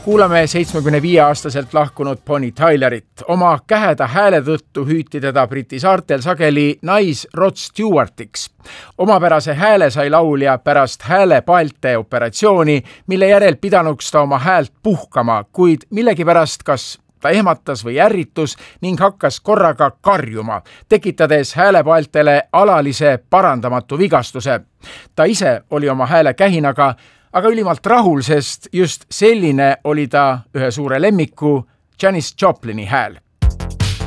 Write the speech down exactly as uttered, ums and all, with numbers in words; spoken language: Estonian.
kuulame seitsmekümne viie aastaselt lahkunud Bonnie Tylerit. Oma käheda hääle tõttu hüüti teda Briti saartel sageli nais Rod Stewartiks. Omapärase hääle sai laulja pärast häälepaelte operatsiooni, mille järel pidanuks ta oma häält puhkama, kuid millegipärast kas ta ehmatas või ärritus ning hakkas korraga karjuma, tekitades häälepaeltele alalise parandamatu vigastuse. Ta ise oli oma hääle kähinaga, aga ülimalt rahul, sest just selline oli ta ühe suure lemmiku Janis Joplini hääl.